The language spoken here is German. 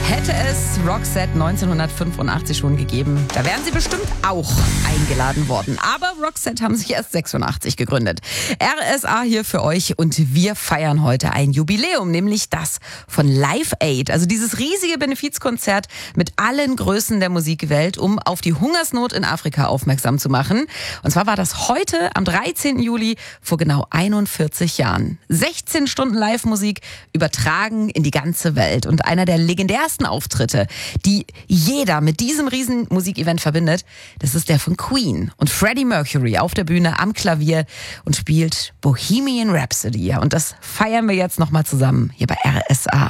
Hätte es Roxette 1985 schon gegeben, da wären sie bestimmt auch eingeladen worden. Aber Roxette haben sich erst 86 gegründet. RSA hier für euch und wir feiern heute ein Jubiläum, nämlich das von Live Aid. Also dieses riesige Benefizkonzert mit allen Größen der Musikwelt, um auf die Hungersnot in Afrika aufmerksam zu machen. Und zwar war das heute am 13. Juli vor genau 41 Jahren. 16 Stunden Live-Musik übertragen in die ganze Welt und einer der legendärsten Auftritte, die jeder mit diesem riesen Musikevent verbindet, das ist der von Queen und Freddie Mercury auf der Bühne am Klavier und spielt Bohemian Rhapsody. Und das feiern wir jetzt nochmal zusammen hier bei RSA.